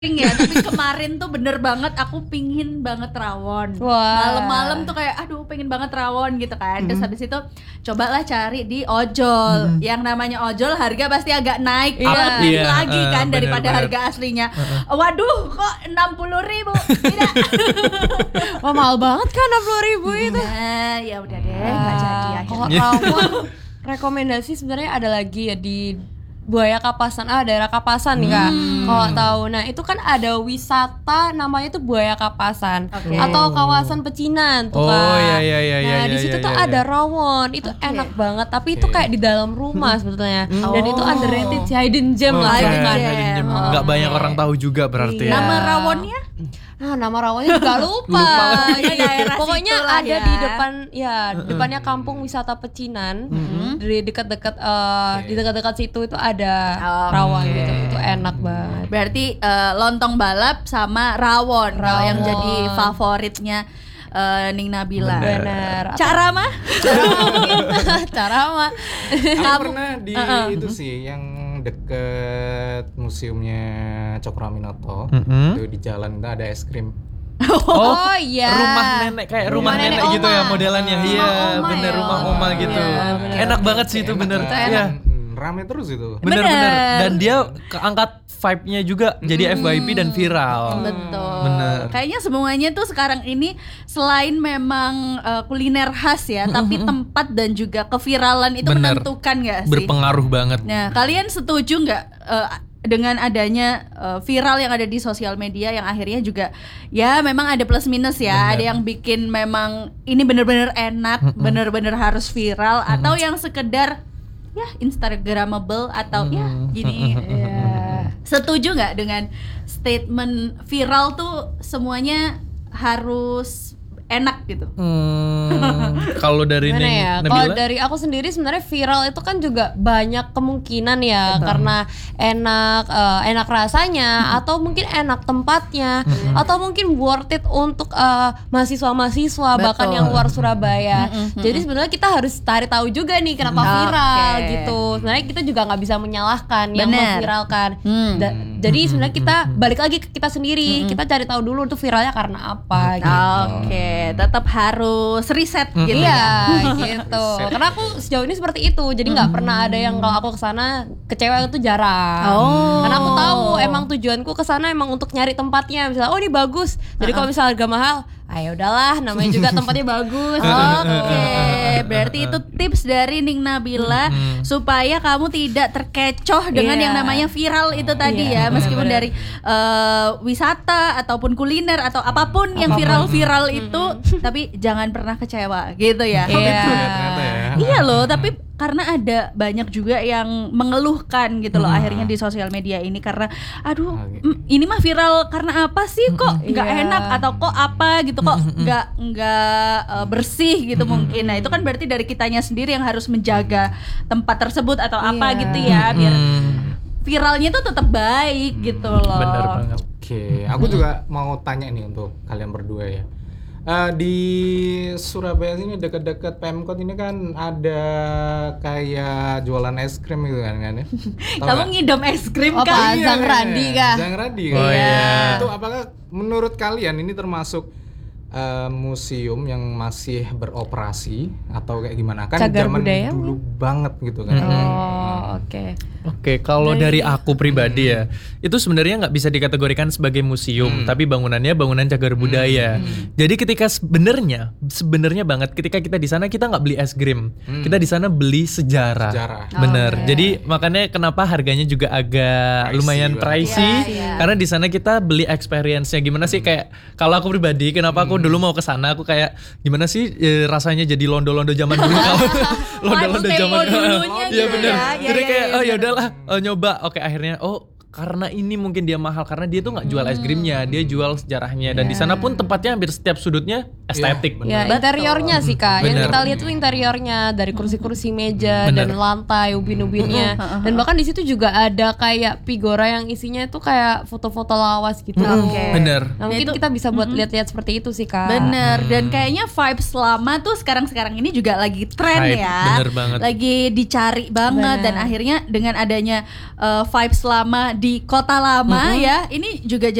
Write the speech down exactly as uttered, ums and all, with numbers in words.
ya, tapi kemarin tuh bener banget aku pingin banget rawon. Wah. Malam-malam tuh kayak aduh pengen banget rawon gitu kan. Terus habis itu cobalah cari di ojol. Mm-hmm. Yang namanya ojol harga pasti agak naik Iya. lebih Iya, lagi uh, kan daripada bener-bener. harga aslinya. Uh-uh. Waduh kok enam puluh ribu. Tidak. Wah mahal banget kan enam puluh ribu itu. Nah, ya udah deh enggak jadi Kalau akhirnya. rawon rekomendasi sebenarnya ada lagi ya di Buaya Kapasan, ah daerah Kapasan nih kak, Hmm. kalau tahu. Nah itu kan ada wisata namanya tuh Buaya Kapasan, Oke. atau kawasan pecinan tuh Oh, kak. iya, iya, iya, Nah iya, di iya, situ iya, tuh iya. ada rawon, itu Oke. enak banget. Tapi itu Oke. kayak di dalam rumah sebetulnya, dan itu Oh. underrated sih, hidden gem Oh, lah hidden itu kan. gem. hidden gem. Oh, Nggak banyak oke. orang tahu juga berarti Iya. ya. Nama rawonnya? Nah nama rawonnya juga lupa. Lupa. Pokoknya daerah Pokoknya situ lah ada ya. di depan, ya depannya kampung wisata Pecinan. Di dekat-dekat eh, di dekat-dekat situ itu ada Oke. rawon gitu. Itu enak banget. Berarti eh, lontong balap sama rawon, kalau yang Rawon. jadi favoritnya eh, Ning Nabila. Bener. Cara mah? Cara mah. Aku pernah di Uh-uh. itu sih yang deket museumnya Cokroaminoto. Mm-mm. Itu di jalan itu ada es krim. Oh, iya. Rumah nenek kayak rumah, Rumah nenek, nenek gitu oma. ya modelannya. Rumah Iya, oma bener ya. rumah oma gitu. Iya, bener. Enak banget sih itu Enak bener. kan? Iya. Hmm, rame terus itu. Bener Bener. bener. Dan dia keangkat vibe-nya juga jadi F Y P dan viral. Betul. Bener. Kayaknya semuanya tuh sekarang ini selain memang eh, kuliner khas ya, tapi tempat dan juga keviralan itu Bener. menentukan nggak sih? Berpengaruh banget. Nah, kalian setuju nggak eh, dengan adanya eh, viral yang ada di sosial media yang akhirnya juga ya memang ada plus minus ya, Bener. ada yang bikin memang ini bener-bener enak, bener-bener harus viral, atau yang sekedar ya instagramable atau ya gini. Ya. Setuju nggak dengan statement viral tuh semuanya harus enak gitu? Hmm, kalau dari Gimana Neng ya? Kalau Nabila? dari aku sendiri sebenarnya viral itu kan juga banyak kemungkinan ya, karena enak eh, enak rasanya, atau mungkin enak tempatnya, atau mungkin worth it untuk eh, mahasiswa-mahasiswa bahkan Betul. yang luar Surabaya. Jadi sebenarnya kita harus cari tahu juga nih kenapa Oke. viral gitu. Sebenarnya kita juga nggak bisa menyalahkan yang Bener. memviralkan. Hmm. Da- jadi sebenarnya kita balik lagi ke kita sendiri, kita cari tahu dulu itu viralnya karena apa gitu. Oke, tetap harus riset gitu Iya ya. gitu. Karena aku sejauh ini seperti itu. Jadi nggak pernah ada yang kalau aku kesana kecewa itu jarang. Oh. Karena aku tahu emang tujuanku kesana emang untuk nyari tempatnya. Misalnya oh ini bagus. Jadi kalau misalnya harga mahal, ayo udahlah. Namanya juga tempatnya bagus. Oke, berarti itu tips dari Ning Nabila supaya kamu tidak terkecoh dengan Iya. yang namanya viral itu tadi Iya, ya, meskipun benar-benar. dari eh, wisata ataupun kuliner atau apapun yang viral-viral itu, tapi jangan pernah kecewa gitu ya. Iya. Ya, ternyata ya. Iya loh, tapi karena ada banyak juga yang mengeluhkan gitu loh akhirnya di sosial media ini karena aduh Oke. mm, ini mah viral karena apa sih kok nggak Iya. enak atau kok apa gitu kok nggak nggak eh, bersih gitu mungkin. Nah itu kan berarti dari kitanya sendiri yang harus menjaga tempat tersebut atau apa Iya. gitu ya biar Hmm, viralnya tuh tetap baik gitu loh. bener banget. Oke, aku juga mau tanya nih untuk kalian berdua ya. Eh, di Surabaya sini dekat-dekat Pemkot ini kan ada kayak jualan es krim gitu kan kan ya? Tahu Kamu nggak? ngidam es krim Oh, kan? Pak Zang Randi kah? Zang Randi Oh, kan? iya. Itu apakah menurut kalian ini termasuk eh, museum yang masih beroperasi atau kayak gimana? Kan Cagar zaman budaya dulu banget gitu kan. Oh oke. Oke, kalau dari aku pribadi ya, itu sebenarnya nggak bisa dikategorikan sebagai museum, tapi bangunannya bangunan cagar budaya. Jadi ketika sebenarnya, sebenarnya banget, ketika kita di sana kita nggak beli es krim, kita di sana beli sejarah. Sejarah. Bener. Oke. Jadi makanya kenapa harganya juga agak Pricey lumayan banget. pricey, Iya, iya. karena di sana kita beli experience-nya. Gimana sih kayak kalau aku pribadi, kenapa aku dulu mau ke sana, aku kayak gimana sih eh, rasanya jadi londo-londo zaman dulu kalau londo-londo Lifestyle zaman dulunya Iya gitu bener. ya. Iya, Jadi iya, kayak iya, oh ya bener. udahlah oh, nyoba. Oke akhirnya oh karena ini mungkin dia mahal karena dia tuh nggak jual es krimnya, dia jual sejarahnya dan di sana pun tempatnya hampir setiap sudutnya estetik. Ya Betul. interiornya sih kak, yang Bener. kita lihat tuh interiornya dari kursi-kursi meja Bener. dan lantai ubin-ubinnya, dan bahkan di situ juga ada kayak figura yang isinya itu kayak foto-foto lawas gitu. Oke. Bener. Nah mungkin Itu- kita bisa buat lihat-lihat seperti itu sih kak. Bener, dan kayaknya vibes lama tuh sekarang-sekarang ini juga lagi tren Hype, ya. bener banget. Lagi dicari banget Bener. dan akhirnya dengan adanya uh, vibes lama di kota lama ya, ini juga